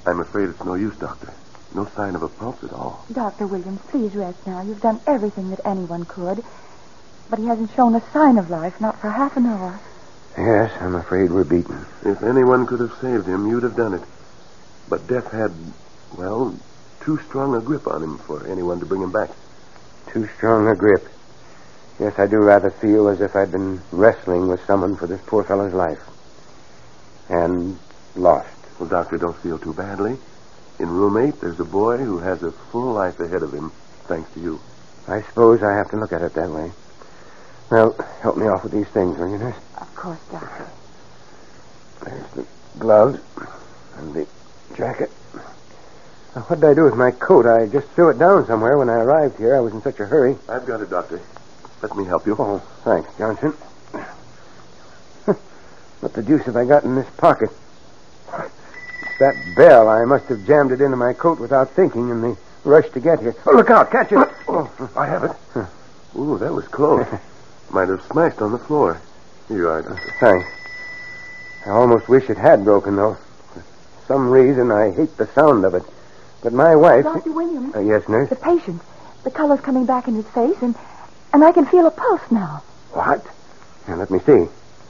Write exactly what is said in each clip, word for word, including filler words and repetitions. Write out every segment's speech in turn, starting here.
I'm afraid it's no use, Doctor. No sign of a pulse at all. Doctor Williams, please rest now. You've done everything that anyone could. But he hasn't shown a sign of life, not for half an hour. Yes, I'm afraid we're beaten. If anyone could have saved him, you'd have done it. But death had, well, too strong a grip on him for anyone to bring him back. Too strong a grip. Yes, I do rather feel as if I'd been wrestling with someone for this poor fellow's life. And lost. Well, Doctor, don't feel too badly. In room eight, there's a boy who has a full life ahead of him, thanks to you. I suppose I have to look at it that way. Well, help me off with these things, will you, nurse? Of course, Doctor. There's the gloves and the jacket. Now, what did I do with my coat? I just threw it down somewhere when I arrived here. I was in such a hurry. I've got it, Doctor. Let me help you. Oh, thanks, Johnson. What the deuce have I got in this pocket? It's that bell. I must have jammed it into my coat without thinking in the rush to get here. Oh, look out. Catch it. Oh, I have it. Huh. Ooh, that was close. Might have smashed on the floor. Here you are, Doctor. Thanks. I almost wish it had broken, though. For some reason, I hate the sound of it. But my wife... Doctor Williams. Uh, yes, nurse? The patient. The color's coming back in his face, and, and I can feel a pulse now. What? Now, let me see.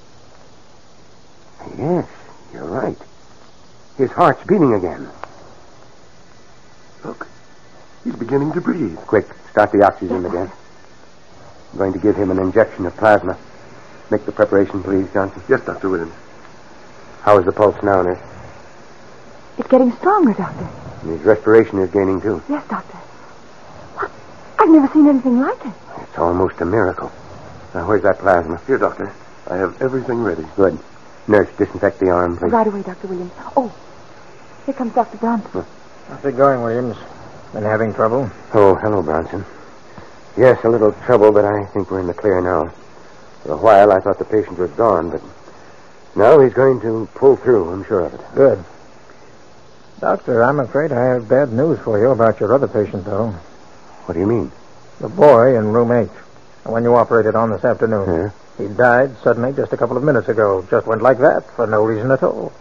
Yes, you're right. His heart's beating again. Look, he's beginning to breathe. Quick, start the oxygen again. I'm going to give him an injection of plasma. Make the preparation, please, Johnson. Yes, Doctor Williams. How is the pulse now, nurse? It's getting stronger, Doctor. And his respiration is gaining, too. Yes, Doctor. What? I've never seen anything like it. It's almost a miracle. Now, where's that plasma? Here, Doctor. I have everything ready. Good. Nurse, disinfect the arm, please. Right away, Doctor Williams. Oh, here comes Doctor Bronson. How's it going, Williams? Been having trouble? Oh, hello, Bronson. Yes, a little trouble, but I think we're in the clear now. For a while, I thought the patient was gone, but now he's going to pull through, I'm sure of it. Good. Doctor, I'm afraid I have bad news for you about your other patient, though. What do you mean? The boy in room eight. The one you operated on this afternoon. Yeah? He died suddenly just a couple of minutes ago. Just went like that for no reason at all.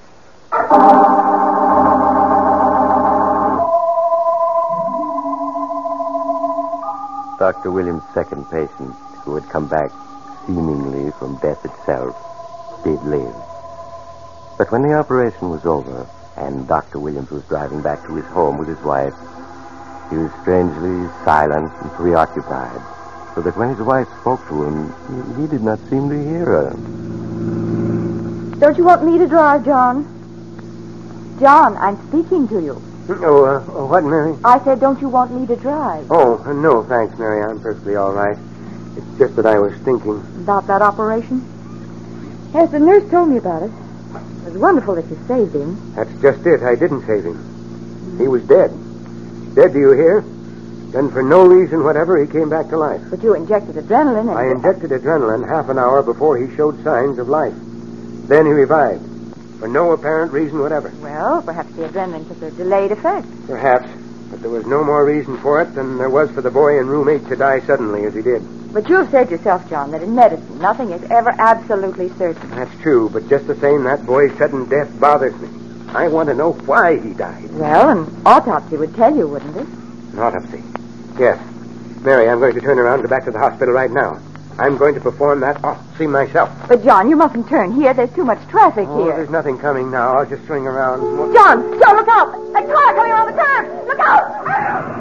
Doctor Williams' second patient, who had come back seemingly from death itself, did live. But when the operation was over and Doctor Williams was driving back to his home with his wife, he was strangely silent and preoccupied, so that when his wife spoke to him, he, he did not seem to hear her. Don't you want me to drive, John? John, I'm speaking to you. Oh, uh, oh, what, Mary? I said, don't you want me to drive? Oh, uh, no, thanks, Mary. I'm perfectly all right. It's just that I was thinking. About that operation? Yes, the nurse told me about it. It was wonderful that you saved him. That's just it. I didn't save him. He was dead. Dead, do you hear? Then for no reason whatever, he came back to life. But you injected adrenaline and... I injected adrenaline half an hour before he showed signs of life. Then he revived. For no apparent reason whatever. Well, perhaps the adrenaline took a delayed effect. Perhaps. But there was no more reason for it than there was for the boy in room eight to die suddenly as he did. But you've said yourself, John, that in medicine, nothing is ever absolutely certain. That's true, but just the same, that boy's sudden death bothers me. I want to know why he died. Well, an autopsy would tell you, wouldn't it? An autopsy? Yes. Mary, I'm going to turn around and go back to the hospital right now. I'm going to perform that autopsy myself. But, John, you mustn't turn here. There's too much traffic Oh, here. there's nothing coming now. I'll just swing around. John, John, look out.